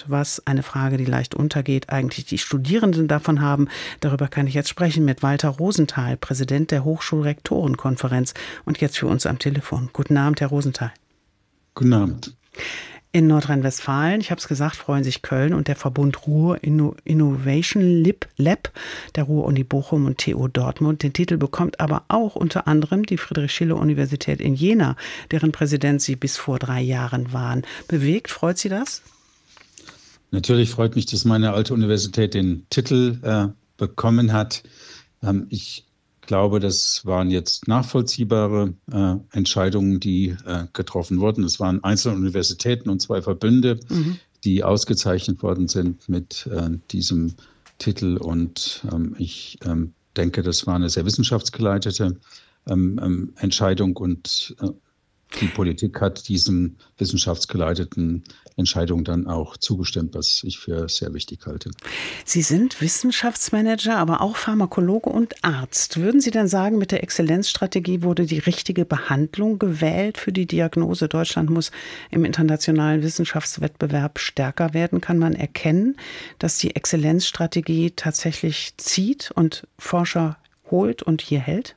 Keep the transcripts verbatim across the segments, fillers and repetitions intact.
und was, eine Frage, die leicht untergeht, eigentlich die Studierenden davon haben. Darüber kann ich jetzt sprechen mit Walter Rosenthal, Präsident der Hochschulrektorenkonferenz und jetzt für uns am Telefon. Guten Abend, Herr Rosenthal. Guten Abend. In Nordrhein-Westfalen, ich habe es gesagt, freuen sich Köln und der Verbund Ruhr Inno- Innovation Lab der Ruhr-Uni Bochum und T U Dortmund. Den Titel bekommt aber auch unter anderem die Friedrich-Schiller-Universität in Jena, deren Präsident Sie bis vor drei Jahren waren. Bewegt, freut Sie das? Natürlich freut mich, dass meine alte Universität den Titel äh, bekommen hat. Ähm, ich glaube, das waren jetzt nachvollziehbare äh, Entscheidungen, die äh, getroffen wurden. Es waren einzelne Universitäten und zwei Verbünde, mhm. die ausgezeichnet worden sind mit äh, diesem Titel. Und ähm, ich ähm, denke, das war eine sehr wissenschaftsgeleitete ähm, ähm, Entscheidung und äh, die Politik hat diesen wissenschaftsgeleiteten Entscheidungen dann auch zugestimmt, was ich für sehr wichtig halte. Sie sind Wissenschaftsmanager, aber auch Pharmakologe und Arzt. Würden Sie denn sagen, mit der Exzellenzstrategie wurde die richtige Behandlung gewählt für die Diagnose? Deutschland muss im internationalen Wissenschaftswettbewerb stärker werden. Kann man erkennen, dass die Exzellenzstrategie tatsächlich zieht und Forscher holt und hier hält?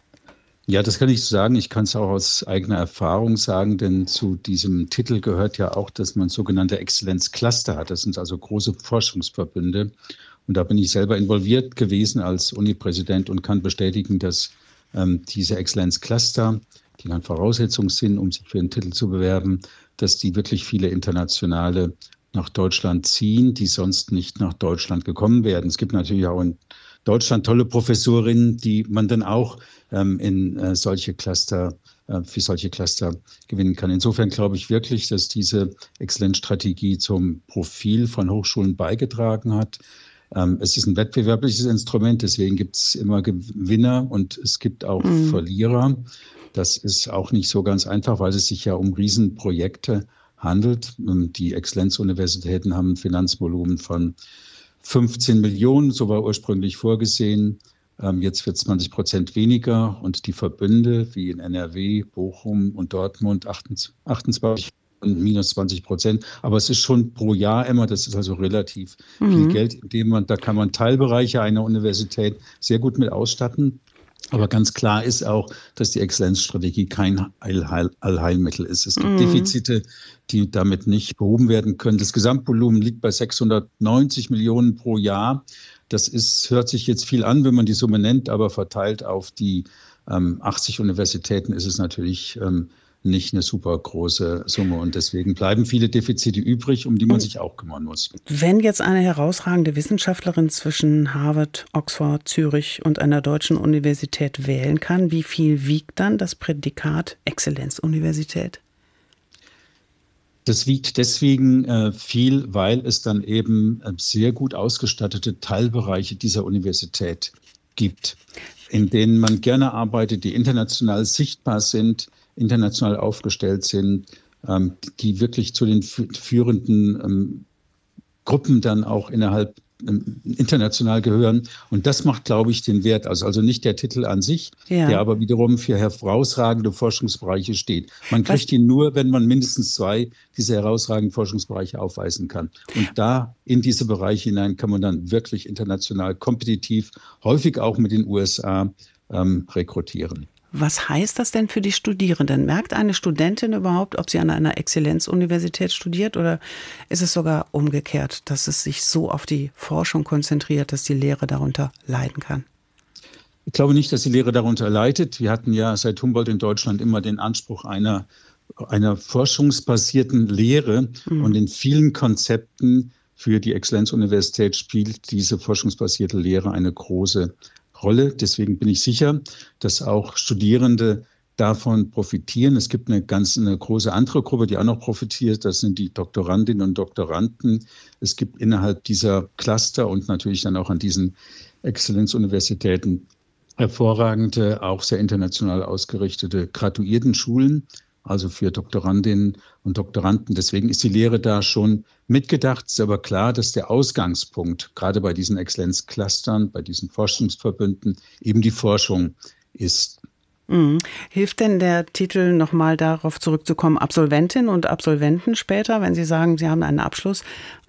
Ja, das kann ich sagen. Ich kann es auch aus eigener Erfahrung sagen, denn zu diesem Titel gehört ja auch, dass man sogenannte Exzellenzcluster hat. Das sind also große Forschungsverbünde. Und da bin ich selber involviert gewesen als Uni-Präsident und kann bestätigen, dass ähm, diese Exzellenzcluster, die dann Voraussetzung sind, um sich für den Titel zu bewerben, dass die wirklich viele internationale nach Deutschland ziehen, die sonst nicht nach Deutschland gekommen wären. Es gibt natürlich auch in Deutschland tolle Professorinnen, die man dann auch ähm, in äh, solche Cluster, äh, für solche Cluster gewinnen kann. Insofern glaube ich wirklich, dass diese Exzellenzstrategie zum Profil von Hochschulen beigetragen hat. Ähm, es ist ein wettbewerbliches Instrument, deswegen gibt es immer Gewinner und es gibt auch mhm. Verlierer. Das ist auch nicht so ganz einfach, weil es sich ja um Riesenprojekte handelt. Die Exzellenzuniversitäten haben ein Finanzvolumen von fünfzehn Millionen, so war ursprünglich vorgesehen. Jetzt wird es zwanzig Prozent weniger und die Verbünde wie in N R W, Bochum und Dortmund achtundzwanzig und minus zwanzig Prozent. Aber es ist schon pro Jahr immer, das ist also relativ mhm. viel Geld, indem man, da kann man Teilbereiche einer Universität sehr gut mit ausstatten. Aber ganz klar ist auch, dass die Exzellenzstrategie kein Allheil- Allheilmittel ist. Es gibt mm. Defizite, die damit nicht behoben werden können. Das Gesamtvolumen liegt bei sechshundertneunzig Millionen pro Jahr. Das ist, hört sich jetzt viel an, wenn man die Summe nennt, aber verteilt auf die ähm, achtzig Universitäten ist es natürlich ähm, nicht eine super große Summe. Und deswegen bleiben viele Defizite übrig, um die man sich auch kümmern muss. Wenn jetzt eine herausragende Wissenschaftlerin zwischen Harvard, Oxford, Zürich und einer deutschen Universität wählen kann, wie viel wiegt dann das Prädikat Exzellenzuniversität? Das wiegt deswegen äh, viel, weil es dann eben äh, sehr gut ausgestattete Teilbereiche dieser Universität gibt, in denen man gerne arbeitet, die international sichtbar sind, international aufgestellt sind, ähm, die wirklich zu den führenden ähm, Gruppen dann auch innerhalb ähm, international gehören. Und das macht, glaube ich, den Wert aus. Also nicht der Titel an sich, ja. der aber wiederum für herausragende Forschungsbereiche steht. Man kriegt Was? ihn nur, wenn man mindestens zwei dieser herausragenden Forschungsbereiche aufweisen kann. Und da in diese Bereiche hinein kann man dann wirklich international kompetitiv, häufig auch mit den U S A, ähm, rekrutieren. Was heißt das denn für die Studierenden? Merkt eine Studentin überhaupt, ob sie an einer Exzellenzuniversität studiert, oder ist es sogar umgekehrt, dass es sich so auf die Forschung konzentriert, dass die Lehre darunter leiden kann? Ich glaube nicht, dass die Lehre darunter leidet. Wir hatten ja seit Humboldt in Deutschland immer den Anspruch einer, einer forschungsbasierten Lehre. Mhm. Und in vielen Konzepten für die Exzellenzuniversität spielt diese forschungsbasierte Lehre eine große Rolle. Deswegen bin ich sicher, dass auch Studierende davon profitieren. Es gibt eine ganz eine große andere Gruppe, die auch noch profitiert. Das sind die Doktorandinnen und Doktoranden. Es gibt innerhalb dieser Cluster und natürlich dann auch an diesen Exzellenzuniversitäten hervorragende, auch sehr international ausgerichtete Graduiertenschulen, also für Doktorandinnen und Doktoranden. Deswegen ist die Lehre da schon mitgedacht. Es ist aber klar, dass der Ausgangspunkt, gerade bei diesen Exzellenzclustern, bei diesen Forschungsverbünden, eben die Forschung ist. Mhm. Hilft denn der Titel, nochmal darauf zurückzukommen, Absolventinnen und Absolventen später, wenn Sie sagen, Sie haben einen Abschluss